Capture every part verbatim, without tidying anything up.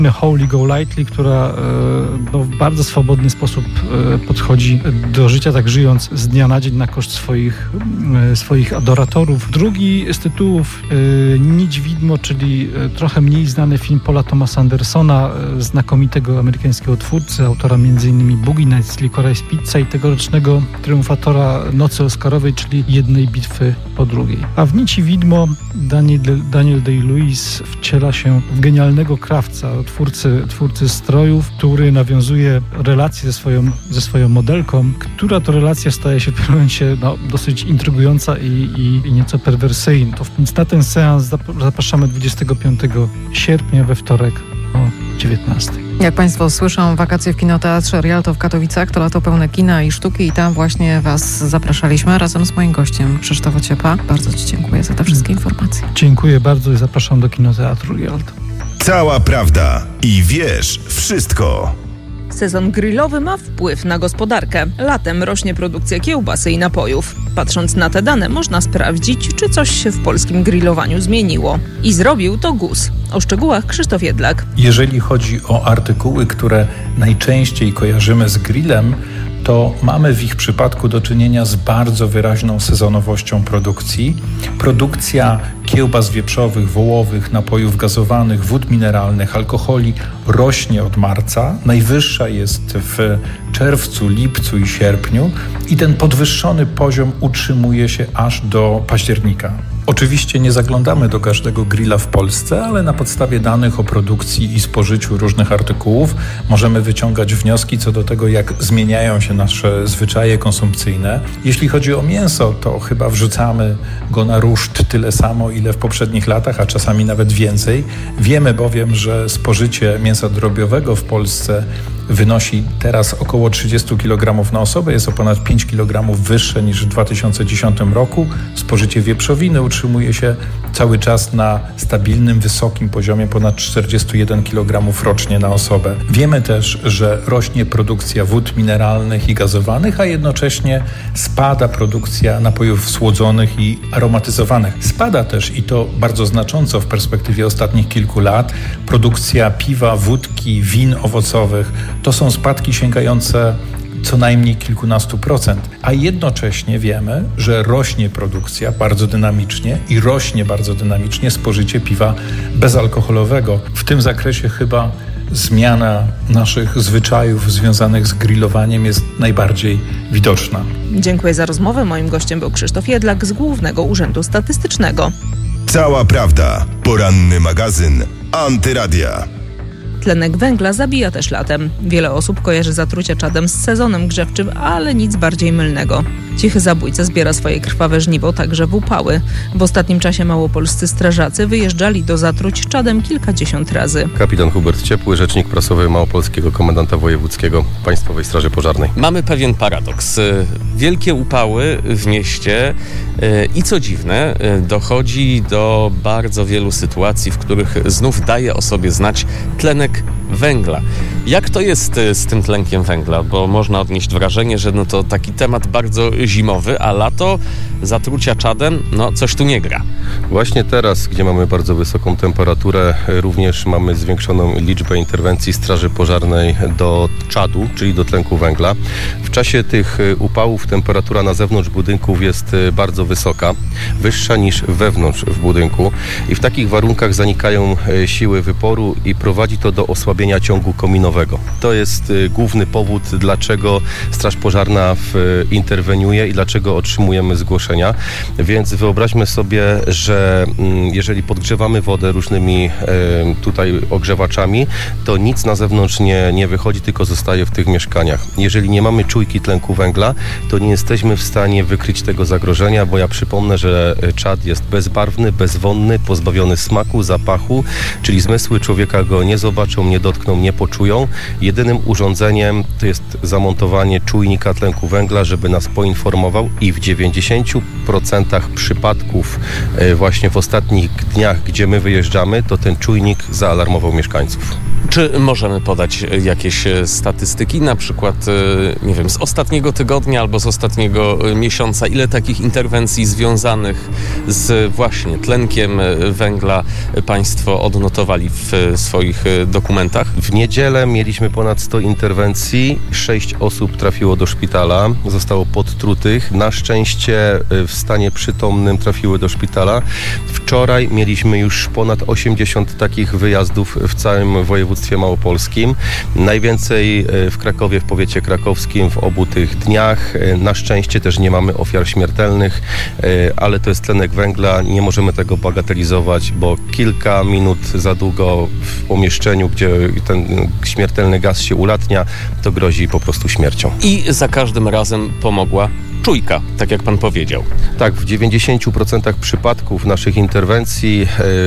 Holy Go Lightly, która no, w bardzo swobodny sposób podchodzi do życia, tak żyjąc z dnia na dzień na koszt swoich, swoich adoratorów. Drugi z tytułów Nić Widmo, czyli trochę mniej znany film Paula Thomasa Andersona, znakomitego amerykańskiego twórcy, autora między innymi Boogie Nights, Licorice Pizza i tegorocznego triumfatora Nocy Oscarowej, czyli Jednej bitwy po drugiej. A w Nici Widmo Daniel, Daniel Day-Lewis wciela się w genialnego krawca, twórcy, twórcy strojów, który nawiązuje relację ze swoją, ze swoją modelką, która to relacja staje się w pewnym momencie no, dosyć intrygująca i, i, i nieco perwersyjna. To więc na ten seans zapraszamy dwudziestego piątego sierpnia we wtorek o dziewiętnastej. Jak Państwo słyszą, wakacje w Kinoteatrze Rialto w Katowicach to lato pełne kina i sztuki i tam właśnie Was zapraszaliśmy razem z moim gościem Krzysztof Ociepa. Bardzo Ci dziękuję za te wszystkie informacje. Dziękuję bardzo i zapraszam do Kinoteatru Rialto. Cała prawda i wiesz wszystko. Sezon grillowy ma wpływ na gospodarkę. Latem rośnie produkcja kiełbasy i napojów. Patrząc na te dane można sprawdzić, czy coś się w polskim grillowaniu zmieniło. I zrobił to G U S. O szczegółach Krzysztof Jedlak. Jeżeli chodzi o artykuły, które najczęściej kojarzymy z grillem, to mamy w ich przypadku do czynienia z bardzo wyraźną sezonowością produkcji. Produkcja kiełbas wieprzowych, wołowych, napojów gazowanych, wód mineralnych, alkoholi rośnie od marca. Najwyższa jest w czerwcu, lipcu i sierpniu i ten podwyższony poziom utrzymuje się aż do października. Oczywiście nie zaglądamy do każdego grilla w Polsce, ale na podstawie danych o produkcji i spożyciu różnych artykułów możemy wyciągać wnioski co do tego, jak zmieniają się nasze zwyczaje konsumpcyjne. Jeśli chodzi o mięso, to chyba wrzucamy go na ruszt tyle samo, ile w poprzednich latach, a czasami nawet więcej. Wiemy bowiem, że spożycie mięsa drobiowego w Polsce wynosi teraz około trzydzieści kilogramów na osobę, jest o ponad pięć kilogramów wyższe niż w dwa tysiące dziesiątym roku. Spożycie wieprzowiny utrzymuje się cały czas na stabilnym, wysokim poziomie ponad czterdzieści jeden kilogramów rocznie na osobę. Wiemy też, że rośnie produkcja wód mineralnych i gazowanych, a jednocześnie spada produkcja napojów słodzonych i aromatyzowanych. Spada też, i to bardzo znacząco w perspektywie ostatnich kilku lat, produkcja piwa, wódki, win owocowych. To są spadki sięgające co najmniej kilkunastu procent, a jednocześnie wiemy, że rośnie produkcja bardzo dynamicznie i rośnie bardzo dynamicznie spożycie piwa bezalkoholowego. W tym zakresie chyba zmiana naszych zwyczajów związanych z grillowaniem jest najbardziej widoczna. Dziękuję za rozmowę. Moim gościem był Krzysztof Jedlak z Głównego Urzędu Statystycznego. Cała prawda. Poranny magazyn Antyradia. Tlenek węgla zabija też latem. Wiele osób kojarzy zatrucia czadem z sezonem grzewczym, ale nic bardziej mylnego. Cichy zabójca zbiera swoje krwawe żniwo także w upały. W ostatnim czasie małopolscy strażacy wyjeżdżali do zatruć czadem kilkadziesiąt razy. Kapitan Hubert Ciepły, rzecznik prasowy Małopolskiego Komendanta Wojewódzkiego Państwowej Straży Pożarnej. Mamy pewien paradoks. Wielkie upały w mieście i co dziwne, dochodzi do bardzo wielu sytuacji, w których znów daje o sobie znać tlenek węgla. Jak to jest z tym tlenkiem węgla? Bo można odnieść wrażenie, że no to taki temat bardzo zimowy, a lato, zatrucia czadem, no coś tu nie gra. Właśnie teraz, gdzie mamy bardzo wysoką temperaturę, również mamy zwiększoną liczbę interwencji Straży Pożarnej do czadu, czyli do tlenku węgla. W czasie tych upałów temperatura na zewnątrz budynków jest bardzo wysoka, wyższa niż wewnątrz w budynku i w takich warunkach zanikają siły wyporu i prowadzi to do osłabienia ciągu kominowego. To jest główny powód, dlaczego Straż Pożarna interweniuje i dlaczego otrzymujemy zgłoszenia. Więc wyobraźmy sobie, że jeżeli podgrzewamy wodę różnymi tutaj ogrzewaczami, to nic na zewnątrz nie, nie wychodzi, tylko zostaje w tych mieszkaniach. Jeżeli nie mamy czujki tlenku węgla, to nie jesteśmy w stanie wykryć tego zagrożenia, bo ja przypomnę, że czad jest bezbarwny, bezwonny, pozbawiony smaku, zapachu, czyli zmysły człowieka go nie zobaczą, nie dotkną, nie poczują. Jedynym urządzeniem to jest zamontowanie czujnika tlenku węgla, żeby nas poinformował i w dziewięćdziesięciu procentach przypadków właśnie w ostatnich dniach, gdzie my wyjeżdżamy, to ten czujnik zaalarmował mieszkańców. Czy możemy podać jakieś statystyki, na przykład, nie wiem, z ostatniego tygodnia albo z ostatniego miesiąca, ile takich interwencji związanych z właśnie tlenkiem węgla państwo odnotowali w swoich dokumentach? W niedzielę mieliśmy ponad sto interwencji, sześć osób trafiło do szpitala, zostało podtrutych. Na szczęście w stanie przytomnym trafiły do szpitala. Wczoraj mieliśmy już ponad osiemdziesiąt takich wyjazdów w całym województwie małopolskim. Najwięcej w Krakowie, w powiecie krakowskim w obu tych dniach. Na szczęście też nie mamy ofiar śmiertelnych, ale to jest tlenek węgla. Nie możemy tego bagatelizować, bo kilka minut za długo w pomieszczeniu, gdzie ten śmiertelny gaz się ulatnia, to grozi po prostu śmiercią. I za każdym razem pomogła czujka, tak jak pan powiedział. Tak, w dziewięćdziesięciu procentach przypadków naszych interwencji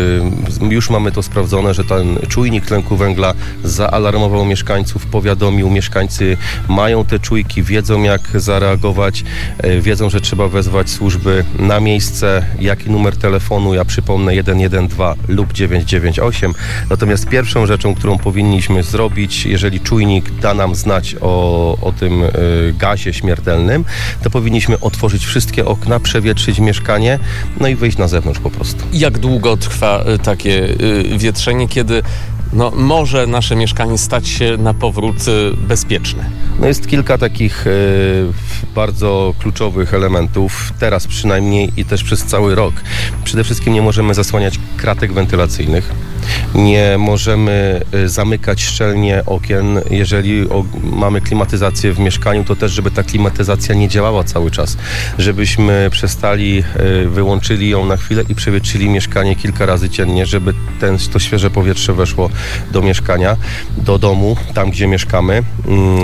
yy, już mamy to sprawdzone, że ten czujnik tlenku węgla zaalarmował mieszkańców, powiadomił, mieszkańcy mają te czujki, wiedzą jak zareagować, yy, wiedzą, że trzeba wezwać służby na miejsce, jaki numer telefonu, ja przypomnę jeden jeden dwa lub dziewięć dziewięć osiem. Natomiast pierwszą rzeczą, którą powinniśmy zrobić, jeżeli czujnik da nam znać o, o tym yy, gazie śmiertelnym, to powinniśmy otworzyć wszystkie okna, przewietrzyć mieszkanie, no i wyjść na zewnątrz po prostu. Jak długo trwa takie y, wietrzenie, kiedy no, może nasze mieszkanie stać się na powrót y, bezpieczne? No jest kilka takich y, bardzo kluczowych elementów, teraz przynajmniej i też przez cały rok. Przede wszystkim nie możemy zasłaniać kratek wentylacyjnych, nie możemy y, zamykać szczelnie okien. Jeżeli o, mamy klimatyzację w mieszkaniu, to też, żeby ta klimatyzacja nie działała cały czas, żebyśmy przestali, y, wyłączyli ją na chwilę i przewietrzyli mieszkanie kilka razy dziennie, żeby ten, to świeże powietrze weszło do mieszkania, do domu, tam gdzie mieszkamy. Y,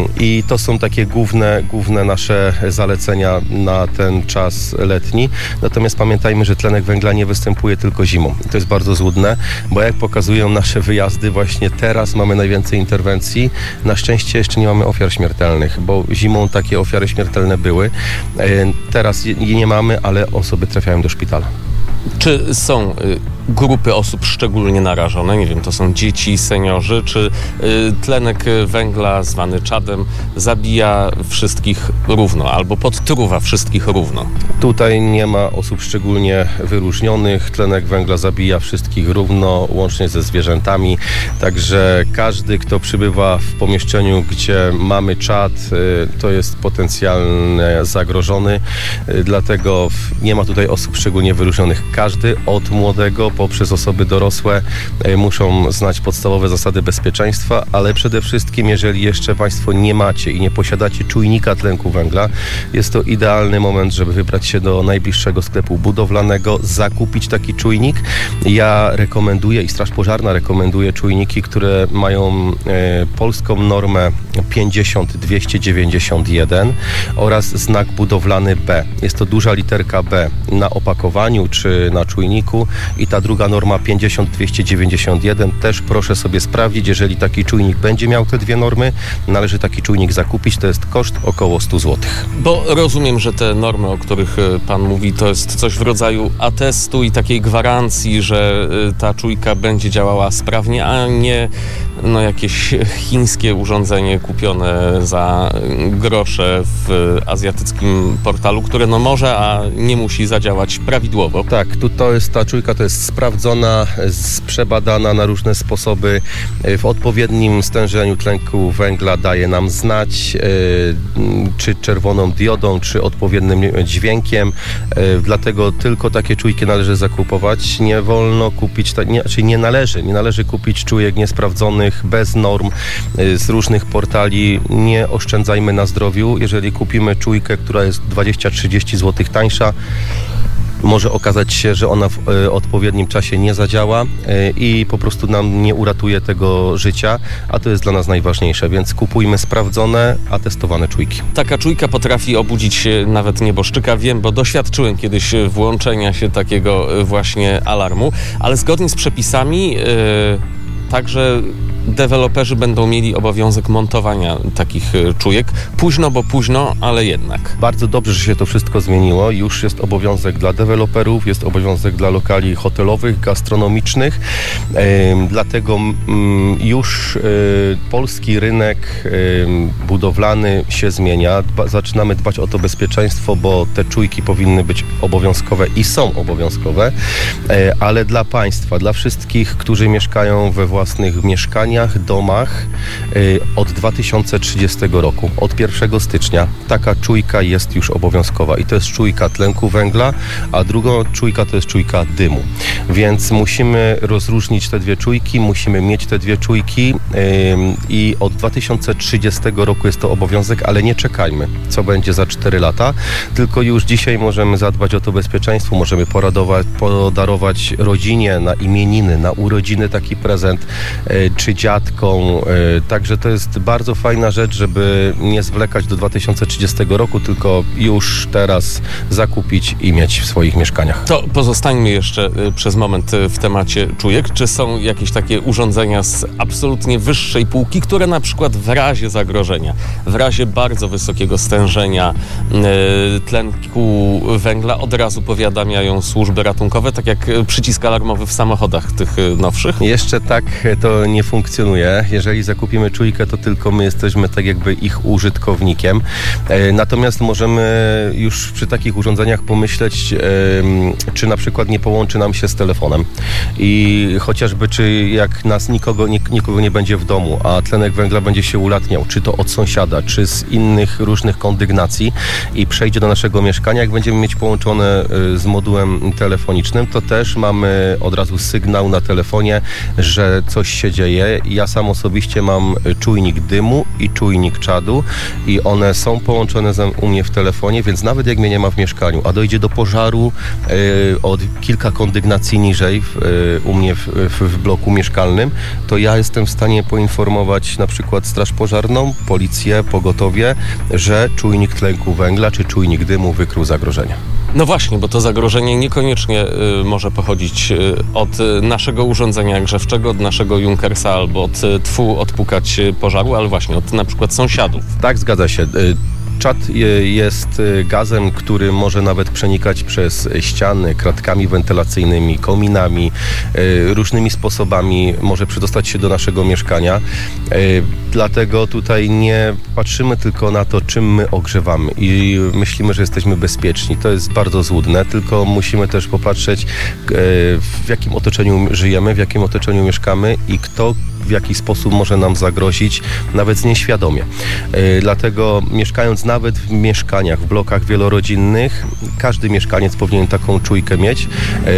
I to są takie główne, główne nasze zalecenia na ten czas letni. Natomiast pamiętajmy, że tlenek węgla nie występuje tylko zimą. I to jest bardzo złudne, bo jak pokazują nasze wyjazdy, właśnie teraz mamy najwięcej interwencji. Na szczęście jeszcze nie mamy ofiar śmiertelnych, bo zimą takie ofiary śmiertelne były. Teraz je nie mamy, ale osoby trafiają do szpitala. Czy są y, grupy osób szczególnie narażone? Nie wiem, to są dzieci, seniorzy, czy y, tlenek węgla zwany czadem zabija wszystkich równo albo podtruwa wszystkich równo? Tutaj nie ma osób szczególnie wyróżnionych. Tlenek węgla zabija wszystkich równo, łącznie ze zwierzętami. Także każdy, kto przybywa w pomieszczeniu, gdzie mamy czad, y, to jest potencjalnie zagrożony. Y, dlatego nie ma tutaj osób szczególnie wyróżnionych. Każdy od młodego poprzez osoby dorosłe muszą znać podstawowe zasady bezpieczeństwa, ale przede wszystkim, jeżeli jeszcze Państwo nie macie i nie posiadacie czujnika tlenku węgla, jest to idealny moment, żeby wybrać się do najbliższego sklepu budowlanego, zakupić taki czujnik. Ja rekomenduję i Straż Pożarna rekomenduje czujniki, które mają e, polską normę pięćdziesiąt dwieście dziewięćdziesiąt jeden oraz znak budowlany B. Jest to duża literka B na opakowaniu czy na czujniku i ta druga norma pięćdziesiąt dwieście dziewięćdziesiąt jeden też proszę sobie sprawdzić, jeżeli taki czujnik będzie miał te dwie normy, należy taki czujnik zakupić, to jest koszt około sto złotych. Bo rozumiem, że te normy, o których pan mówi, to jest coś w rodzaju atestu i takiej gwarancji, że ta czujka będzie działała sprawnie, a nie no, jakieś chińskie urządzenie kupione za grosze w azjatyckim portalu, które no może, a nie musi zadziałać prawidłowo. Tak, tu to jest, ta czujka to jest sprawdzona, przebadana na różne sposoby. W odpowiednim stężeniu tlenku węgla daje nam znać, czy czerwoną diodą, czy odpowiednim dźwiękiem. Dlatego tylko takie czujki należy zakupować. Nie wolno kupić, nie, czyli nie należy, nie należy kupić czujek niesprawdzonych, bez norm, z różnych portali. Nie oszczędzajmy na zdrowiu. Jeżeli kupimy czujkę, która jest dwadzieścia trzydzieści złotych tańsza, może okazać się, że ona w y, odpowiednim czasie nie zadziała y, i po prostu nam nie uratuje tego życia, a to jest dla nas najważniejsze, więc kupujmy sprawdzone, a testowane czujki. Taka czujka potrafi obudzić nawet nieboszczyka, wiem, bo doświadczyłem kiedyś włączenia się takiego właśnie alarmu, ale zgodnie z przepisami yy, także deweloperzy będą mieli obowiązek montowania takich czujek. Późno, bo późno, ale jednak. Bardzo dobrze, że się to wszystko zmieniło. Już jest obowiązek dla deweloperów, jest obowiązek dla lokali hotelowych, gastronomicznych. Dlatego już polski rynek budowlany się zmienia. Zaczynamy dbać o to bezpieczeństwo, bo te czujki powinny być obowiązkowe i są obowiązkowe, ale dla państwa, dla wszystkich, którzy mieszkają we własnych mieszkaniach, domach od dwa tysiące trzydziestego roku, od pierwszego stycznia taka czujka jest już obowiązkowa i to jest czujka tlenku węgla, a druga czujka to jest czujka dymu. Więc musimy rozróżnić te dwie czujki, musimy mieć te dwie czujki i od dwa tysiące trzydziestego roku jest to obowiązek, ale nie czekajmy, co będzie za cztery lata, tylko już dzisiaj możemy zadbać o to bezpieczeństwo, możemy poradować, podarować rodzinie na imieniny, na urodziny taki prezent, czy dziadkom. Także to jest bardzo fajna rzecz, żeby nie zwlekać do dwa tysiące trzydziestego roku, tylko już teraz zakupić i mieć w swoich mieszkaniach. To pozostańmy jeszcze przez moment w temacie czujek. Czy są jakieś takie urządzenia z absolutnie wyższej półki, które na przykład w razie zagrożenia, w razie bardzo wysokiego stężenia y, tlenku węgla od razu powiadamiają służby ratunkowe, tak jak przycisk alarmowy w samochodach tych nowszych? Jeszcze tak to nie funkcjonuje. Jeżeli zakupimy czujkę, to tylko my jesteśmy tak jakby ich użytkownikiem. Natomiast możemy już przy takich urządzeniach pomyśleć, czy na przykład nie połączy nam się z telefonem. I chociażby, czy jak nas nikogo, nikogo nie będzie w domu, a tlenek węgla będzie się ulatniał, czy to od sąsiada, czy z innych różnych kondygnacji i przejdzie do naszego mieszkania, jak będziemy mieć połączone z modułem telefonicznym, to też mamy od razu sygnał na telefonie, że coś się dzieje. Ja sam osobiście mam czujnik dymu i czujnik czadu i one są połączone u mnie w telefonie, więc nawet jak mnie nie ma w mieszkaniu, a dojdzie do pożaru y, od kilka kondygnacji niżej y, u mnie w, w, w bloku mieszkalnym, to ja jestem w stanie poinformować na przykład straż pożarną, policję, pogotowie, że czujnik tlenku węgla czy czujnik dymu wykrył zagrożenie. No właśnie, bo to zagrożenie niekoniecznie y, może pochodzić y, od y, naszego urządzenia grzewczego, od naszego Junkersa albo od y, tfu odpukać y, pożaru, ale właśnie od na przykład sąsiadów. Tak, zgadza się. Y, Czad jest gazem, który może nawet przenikać przez ściany, kratkami wentylacyjnymi, kominami, różnymi sposobami może przedostać się do naszego mieszkania. Dlatego tutaj nie patrzymy tylko na to, czym my ogrzewamy i myślimy, że jesteśmy bezpieczni. To jest bardzo złudne, tylko musimy też popatrzeć, w jakim otoczeniu żyjemy, w jakim otoczeniu mieszkamy i kto w jaki sposób może nam zagrozić, nawet nieświadomie. Dlatego mieszkając nawet w mieszkaniach, w blokach wielorodzinnych, każdy mieszkaniec powinien taką czujkę mieć.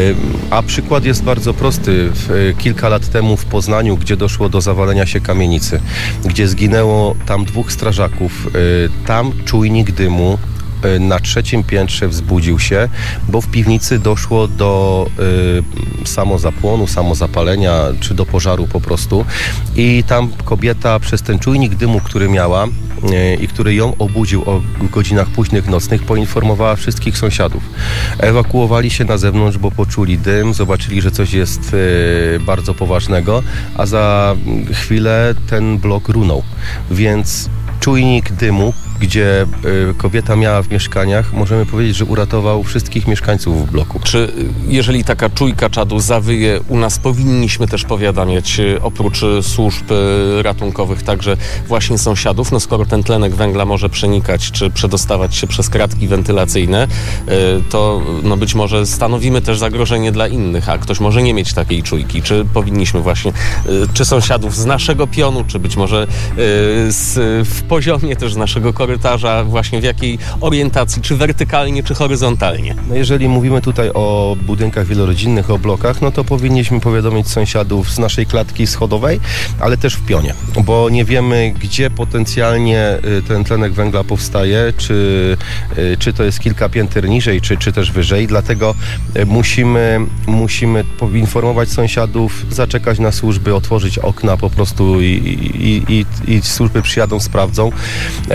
A przykład jest bardzo prosty. Kilka lat temu w Poznaniu, gdzie doszło do zawalenia się kamienicy, gdzie zginęło tam dwóch strażaków, tam czujnik dymu na trzecim piętrze wzbudził się, bo w piwnicy doszło do y, samozapłonu, samozapalenia, czy do pożaru po prostu. I tam kobieta przez ten czujnik dymu, który miała y, i który ją obudził o godzinach późnych nocnych, poinformowała wszystkich sąsiadów. Ewakuowali się na zewnątrz, bo poczuli dym, zobaczyli, że coś jest y, bardzo poważnego, a za chwilę ten blok runął. Więc czujnik dymu, gdzie y, kobieta miała w mieszkaniach, możemy powiedzieć, że uratował wszystkich mieszkańców w bloku. Czy jeżeli taka czujka czadu zawyje u nas, powinniśmy też powiadamiać oprócz służb ratunkowych także właśnie sąsiadów? No skoro ten tlenek węgla może przenikać czy przedostawać się przez kratki wentylacyjne, y, to no być może stanowimy też zagrożenie dla innych, a ktoś może nie mieć takiej czujki. Czy powinniśmy właśnie, y, czy sąsiadów z naszego pionu, czy być może y, z, w poziomie też z naszego korytarza, właśnie w jakiej orientacji, czy wertykalnie, czy horyzontalnie? No jeżeli mówimy tutaj o budynkach wielorodzinnych, o blokach, no to powinniśmy powiadomić sąsiadów z naszej klatki schodowej, ale też w pionie, bo nie wiemy, gdzie potencjalnie ten tlenek węgla powstaje, czy, czy to jest kilka pięter niżej, czy, czy też wyżej, dlatego musimy, musimy poinformować sąsiadów, zaczekać na służby, otworzyć okna po prostu i, i, i, i służby przyjadą, sprawdzą. Dlatego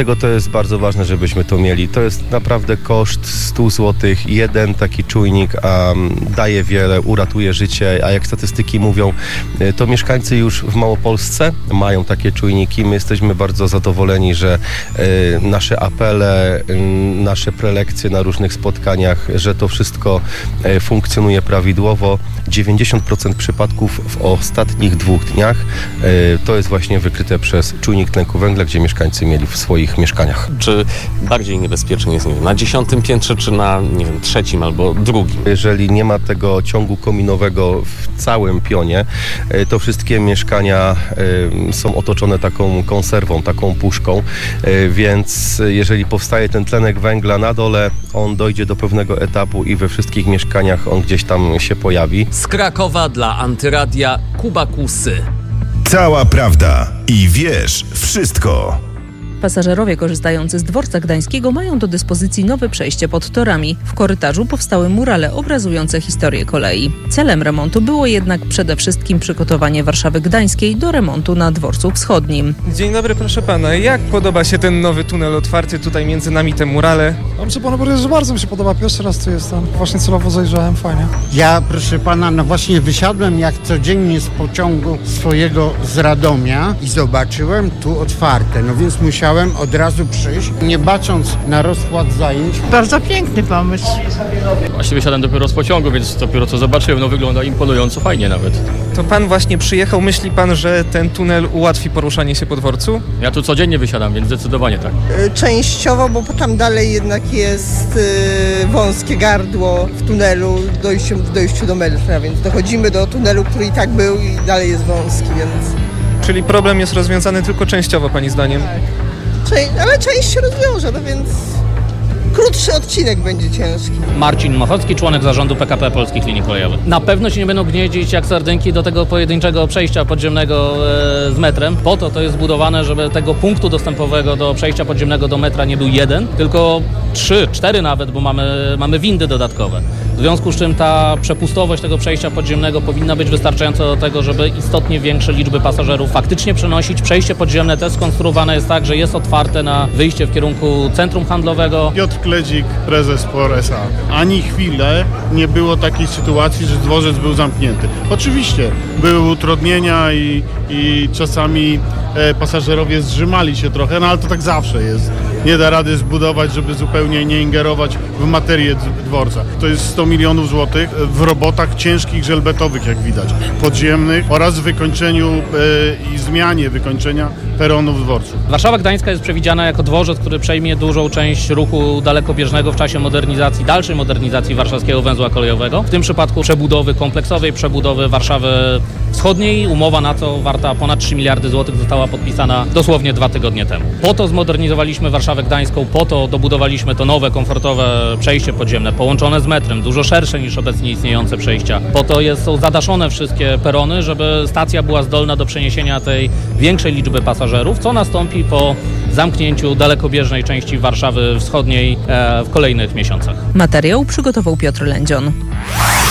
Dlaczego to jest bardzo ważne, żebyśmy to mieli? To jest naprawdę koszt sto złotych. Jeden taki czujnik um, daje wiele, uratuje życie, a jak statystyki mówią, to mieszkańcy już w Małopolsce mają takie czujniki. My jesteśmy bardzo zadowoleni, że y, nasze apele, y, nasze prelekcje na różnych spotkaniach, że to wszystko y, funkcjonuje prawidłowo. dziewięćdziesiąt procent przypadków w ostatnich dwóch dniach y, to jest właśnie wykryte przez czujnik tlenku węgla, gdzie mieszkańcy mieli w swoich mieszkaniach. Czy bardziej niebezpiecznie jest, nie wiem, na dziesiątym piętrze, czy na, nie wiem, trzecim albo drugim? Jeżeli nie ma tego ciągu kominowego w całym pionie, y, to wszystkie mieszkania y, są otoczone taką konserwą, taką puszką, y, więc jeżeli powstaje ten tlenek węgla na dole, on dojdzie do pewnego etapu i we wszystkich mieszkaniach on gdzieś tam się pojawi. Z Krakowa dla Antyradia Kuba Kusy. Cała prawda i wiesz wszystko. Pasażerowie korzystający z dworca gdańskiego mają do dyspozycji nowe przejście pod torami. W korytarzu powstały murale obrazujące historię kolei. Celem remontu było jednak przede wszystkim przygotowanie Warszawy Gdańskiej do remontu na dworcu wschodnim. Dzień dobry, proszę pana. Jak podoba się ten nowy tunel otwarty tutaj między nami, te murale? Muszę panu powiedzieć, że bardzo mi się podoba. Pierwszy raz tu jestem. Właśnie celowo zajrzałem, fajnie. Ja, proszę pana, no właśnie wysiadłem jak codziennie z pociągu swojego z Radomia i zobaczyłem tu otwarte. No więc musiałem od razu przyjść, nie bacząc na rozkład zajęć. Bardzo piękny pomysł. Właśnie wysiadłem dopiero z pociągu, więc dopiero co zobaczyłem, no wygląda imponująco fajnie nawet. To pan właśnie przyjechał, myśli pan, że ten tunel ułatwi poruszanie się po dworcu? Ja tu codziennie wysiadam, więc zdecydowanie tak. Częściowo, bo tam dalej jednak jest yy, wąskie gardło w tunelu w dojściu, w dojściu do metra, więc dochodzimy do tunelu, który i tak był i dalej jest wąski, więc... Czyli problem jest rozwiązany tylko częściowo, pani zdaniem? Ale część się rozwiąże, no więc krótszy odcinek będzie ciężki. Marcin Machocki, członek zarządu P K P Polskich Linii Kolejowych. Na pewno się nie będą gnieździć jak sardynki do tego pojedynczego przejścia podziemnego e, z metrem. Po to to jest zbudowane, żeby tego punktu dostępowego do przejścia podziemnego do metra nie był jeden, tylko trzy, cztery nawet, bo mamy, mamy windy dodatkowe. W związku z czym ta przepustowość tego przejścia podziemnego powinna być wystarczająca do tego, żeby istotnie większe liczby pasażerów faktycznie przenosić. Przejście podziemne też skonstruowane jest tak, że jest otwarte na wyjście w kierunku centrum handlowego. Piotr Kledzik, prezes P O R S A. Ani chwilę nie było takiej sytuacji, że dworzec był zamknięty. Oczywiście były utrudnienia i, i czasami e, pasażerowie zrzymali się trochę, no ale to tak zawsze jest. Nie da rady zbudować, żeby zupełnie nie ingerować w materię dworca. To jest sto milionów złotych w robotach ciężkich, żelbetowych, jak widać, podziemnych oraz w wykończeniu e, i zmianie wykończenia peronów dworcu. Warszawa Gdańska jest przewidziana jako dworzec, który przejmie dużą część ruchu dalekobieżnego w czasie modernizacji, dalszej modernizacji warszawskiego węzła kolejowego. W tym przypadku przebudowy, kompleksowej przebudowy Warszawy Wschodniej. Umowa na to warta ponad trzy miliardy złotych została podpisana dosłownie dwa tygodnie temu. Po to zmodernizowaliśmy Warszawę Gdańską, po to dobudowaliśmy to nowe, komfortowe przejście podziemne, połączone z metrem, dużo szersze niż obecnie istniejące przejścia. Po to jest, są zadaszone wszystkie perony, żeby stacja była zdolna do przeniesienia tej większej liczby pasażerów, co nastąpi po zamknięciu dalekobieżnej części Warszawy Wschodniej e, w kolejnych miesiącach. Materiał przygotował Piotr Lędzion.